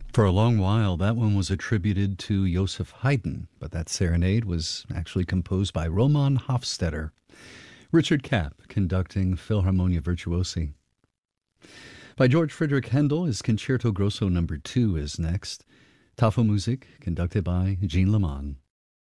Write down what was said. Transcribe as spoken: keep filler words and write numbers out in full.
For a long while, that one was attributed to Joseph Haydn, but that serenade was actually composed by Roman Hofstetter. Richard Kapp conducting Philharmonia Virtuosi. By George Friedrich Handel, his Concerto Grosso Number two is next. Tafelmusik, conducted by Jean Leman.